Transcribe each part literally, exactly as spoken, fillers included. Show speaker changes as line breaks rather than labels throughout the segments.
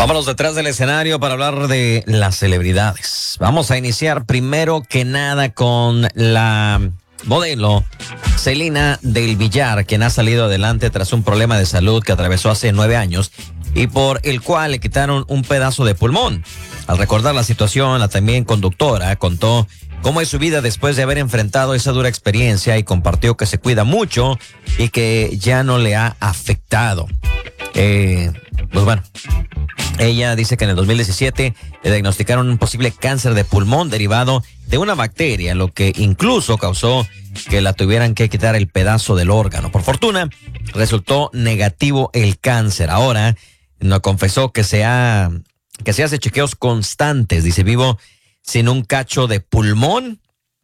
Vámonos detrás del escenario para hablar de las celebridades. Vamos a iniciar primero que nada con la modelo Celina del Villar, quien ha salido adelante tras un problema de salud que atravesó hace nueve años y por el cual le quitaron un pedazo de pulmón. Al recordar la situación, la también conductora contó cómo es su vida después de haber enfrentado esa dura experiencia y compartió que se cuida mucho y que ya no le ha afectado. Eh, pues bueno, ella dice que en el dos mil diecisiete le diagnosticaron un posible cáncer de pulmón derivado de una bacteria, lo que incluso causó que la tuvieran que quitar el pedazo del órgano. Por fortuna, resultó negativo el cáncer. Ahora nos confesó que se, ha, que se hace chequeos constantes. Dice, vivo sin un cacho de pulmón,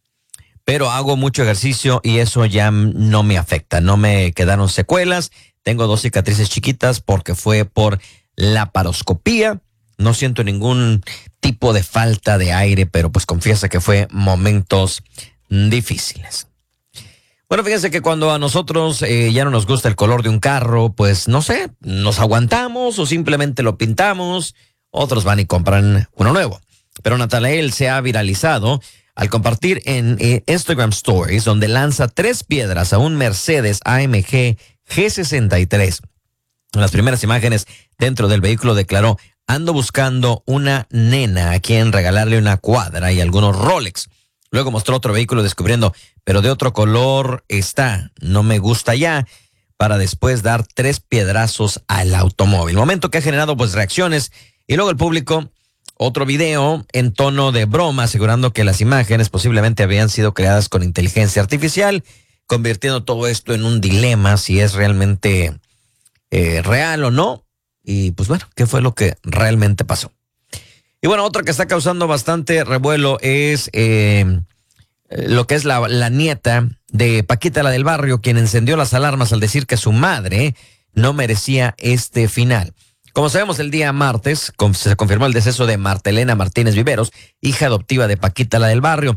pero hago mucho ejercicio y eso ya no me afecta. No me quedaron secuelas. Tengo dos cicatrices chiquitas porque fue por laparoscopía. No siento ningún tipo de falta de aire, pero pues confiesa que fue momentos difíciles. Bueno, fíjense que cuando a nosotros eh, ya no nos gusta el color de un carro, pues no sé, nos aguantamos o simplemente lo pintamos. Otros van y compran uno nuevo. Pero Natanael se ha viralizado al compartir en eh, Instagram Stories, donde lanza tres piedras a un Mercedes A M G G sesenta y tres. En las primeras imágenes dentro del vehículo declaró: ando buscando una nena a quien regalarle una cuadra y algunos Rolex. Luego mostró otro vehículo descubriendo, pero de otro color está, no me gusta ya, para después dar tres piedrazos al automóvil. Momento que ha generado pues reacciones y luego el público, otro video en tono de broma asegurando que las imágenes posiblemente habían sido creadas con inteligencia artificial, convirtiendo todo esto en un dilema si es realmente eh, real o no. Y pues bueno, ¿qué fue lo que realmente pasó? Y bueno, otra que está causando bastante revuelo es eh, lo que es la, la nieta de Paquita, la del barrio, quien encendió las alarmas al decir que su madre no merecía este final. Como sabemos, el día martes se confirmó el deceso de Martelena Martínez Viveros, hija adoptiva de Paquita, la del barrio.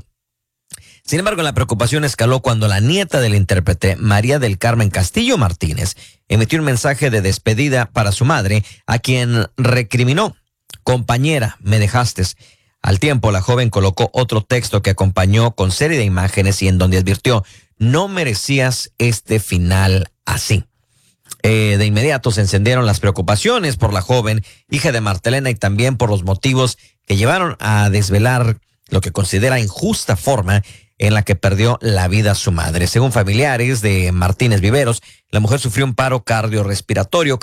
Sin embargo, la preocupación escaló cuando la nieta del intérprete, María del Carmen Castillo Martínez, emitió un mensaje de despedida para su madre, a quien recriminó: compañera, me dejaste. Al tiempo, la joven colocó otro texto que acompañó con serie de imágenes y en donde advirtió: no merecías este final así. Eh, de inmediato se encendieron las preocupaciones por la joven, hija de Martelena, y también por los motivos que llevaron a desvelar lo que considera injusta forma en la que perdió la vida su madre. Según familiares de Martínez Viveros, la mujer sufrió un paro cardiorrespiratorio